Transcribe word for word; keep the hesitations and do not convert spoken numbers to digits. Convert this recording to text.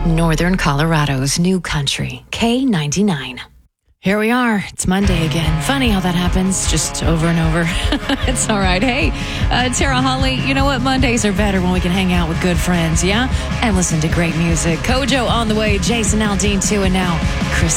Northern Colorado's new country, K ninety-nine. Here we are. It's Monday again. Funny how that happens, just over and over. It's all right. Hey, uh, Tara Holly, you know what? Mondays are better when we can hang out with good friends, yeah? And listen to great music. Kojo on the way, Jason Aldean too, and now Chris